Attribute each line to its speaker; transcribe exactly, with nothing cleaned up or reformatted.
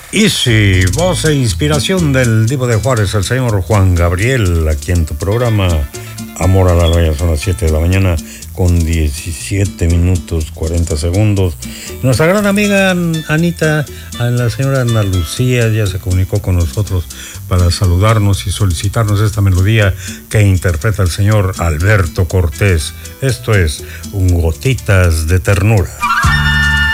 Speaker 1: Easy, voz e inspiración del Divo de Juárez, el señor Juan Gabriel, aquí en tu programa Amor a la Loya. Son las siete de la mañana con diecisiete minutos cuarenta segundos. Nuestra gran amiga Anita, la señora Ana Lucía, ya se comunicó con nosotros para saludarnos y solicitarnos esta melodía que interpreta el señor Alberto Cortés. Esto es Un Gotitas de Ternura.